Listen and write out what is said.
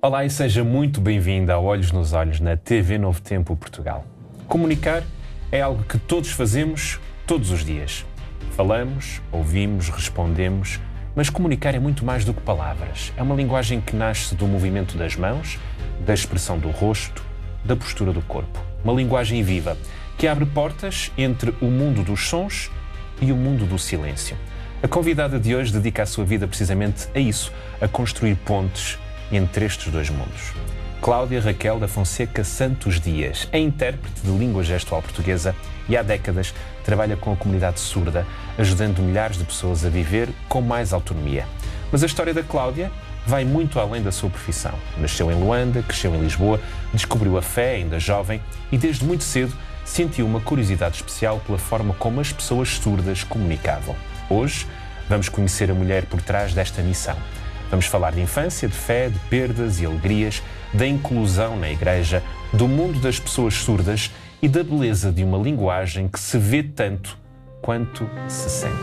Olá e seja muito bem-vindo a Olhos nos Olhos na TV Novo Tempo Portugal. Comunicar é algo que todos fazemos todos os dias. Falamos, ouvimos, respondemos, mas comunicar é muito mais do que palavras. É uma linguagem que nasce do movimento das mãos, da expressão do rosto, da postura do corpo. Uma linguagem viva que abre portas entre o mundo dos sons e o mundo do silêncio. A convidada de hoje dedica a sua vida precisamente a isso, a construir pontes entre estes dois mundos. Cláudia Raquel da Fonseca Santos Dias é intérprete de língua gestual portuguesa e há décadas trabalha com a comunidade surda, ajudando milhares de pessoas a viver com mais autonomia. Mas a história da Cláudia vai muito além da sua profissão. Nasceu em Luanda, cresceu em Lisboa, descobriu a fé ainda jovem e desde muito cedo sentiu uma curiosidade especial pela forma como as pessoas surdas comunicavam. Hoje vamos conhecer a mulher por trás desta missão. Vamos falar de infância, de fé, de perdas e alegrias, da inclusão na igreja, do mundo das pessoas surdas e da beleza de uma linguagem que se vê tanto quanto se sente.